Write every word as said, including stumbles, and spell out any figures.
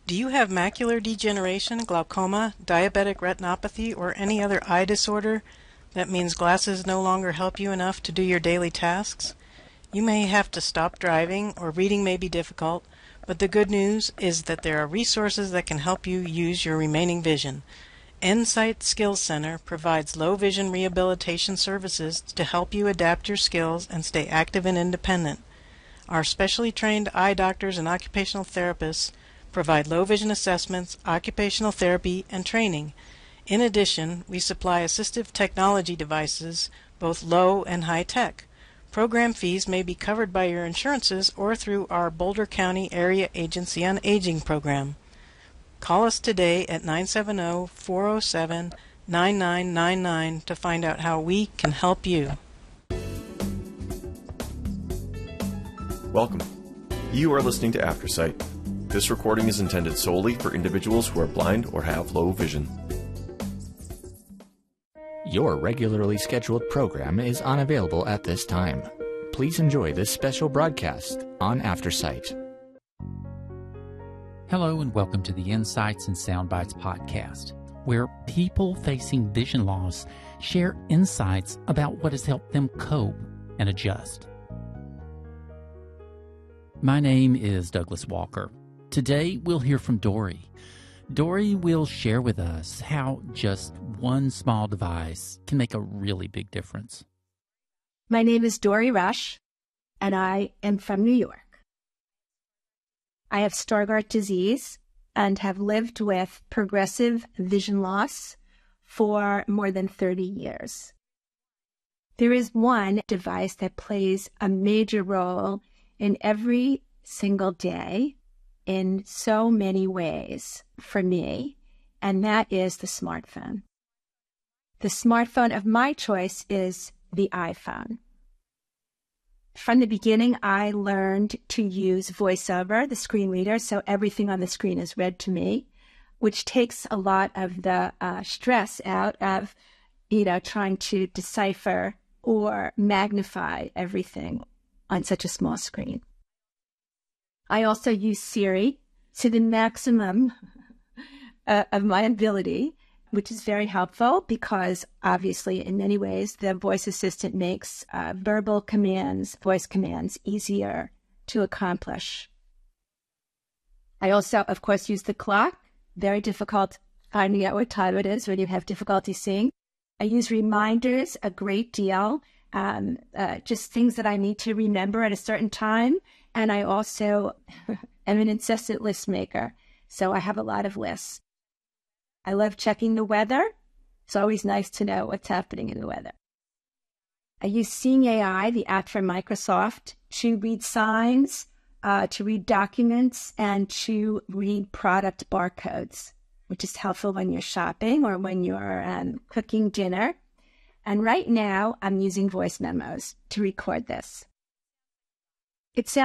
Do you have macular degeneration, glaucoma, diabetic retinopathy, or any other eye disorder that means glasses no longer help you enough to do your daily tasks? You may have to stop driving, or reading may be difficult, but the good news is that there are resources that can help you use your remaining vision. EnSight Skills Center provides low vision rehabilitation services to help you adapt your skills and stay active and independent. Our specially trained eye doctors and occupational therapists provide low vision assessments, occupational therapy, and training. In addition, we supply assistive technology devices, both low and high tech. Program fees may be covered by your insurances or through our Boulder County Area Agency on Aging program. Call us today at nine seven zero, four zero seven, nine nine nine nine to find out how we can help you. Welcome. You are listening to AfterSight. This recording is intended solely for individuals who are blind or have low vision. Your regularly scheduled program is unavailable at this time. Please enjoy this special broadcast on AfterSight. Hello and welcome to the Insights and Soundbites podcast, where people facing vision loss share insights about what has helped them cope and adjust. My name is Douglas Walker. Today we'll hear from Dory. Dory will share with us how just one small device can make a really big difference. My name is Dory Rush, and I am from New York. I have Stargardt disease and have lived with progressive vision loss for more than thirty years. There is one device that plays a major role in every single day in so many ways for me, and that is the smartphone. The smartphone of my choice is the iPhone. From the beginning, I learned to use VoiceOver, the screen reader, so everything on the screen is read to me, which takes a lot of the uh, stress out of, you know, trying to decipher or magnify everything on such a small screen. I also use Siri to the maximum uh, of my ability, which is very helpful because obviously in many ways the voice assistant makes uh, verbal commands, voice commands easier to accomplish. I also, of course, use the clock. Very difficult finding out what time it is when you have difficulty seeing. I use reminders a great deal, um, uh, just things that I need to remember at a certain time. And I also am an incessant list maker, so I have a lot of lists. I love checking the weather. It's always nice to know what's happening in the weather. I use Seeing A I, the app from Microsoft, to read signs, uh, to read documents, and to read product barcodes, which is helpful when you're shopping or when you're um, cooking dinner. And right now, I'm using voice memos to record this. It sounds